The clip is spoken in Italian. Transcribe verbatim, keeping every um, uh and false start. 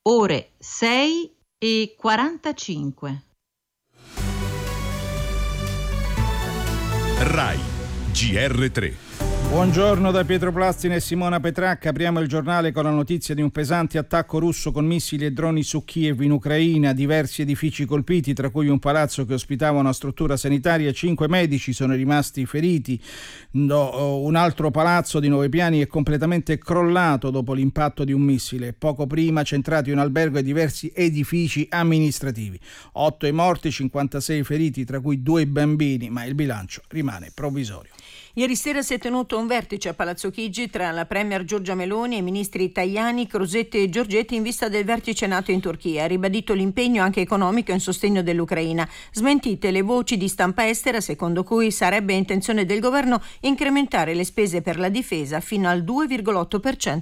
ore sei e quarantacinque. Rai G R tre. Buongiorno da Pietro Plastina e Simona Petracca. Apriamo il giornale con la notizia di un pesante attacco russo con missili e droni su Kiev in Ucraina. Diversi edifici colpiti, tra cui un palazzo che ospitava una struttura sanitaria. Cinque medici sono rimasti feriti. No, un altro palazzo di nove piani è completamente crollato dopo l'impatto di un missile. Poco prima centrato in un albergo e diversi edifici amministrativi. Otto i morti, cinquantasei feriti, tra cui due bambini, ma il bilancio rimane provvisorio. Ieri sera si è tenuto un vertice a Palazzo Chigi tra la premier Giorgia Meloni e i ministri Tajani, Crosetti e Giorgetti in vista del vertice NATO in Turchia. Ha ribadito l'impegno anche economico in sostegno dell'Ucraina. Smentite le voci di stampa estera secondo cui sarebbe intenzione del governo incrementare le spese per la difesa fino al due virgola otto per cento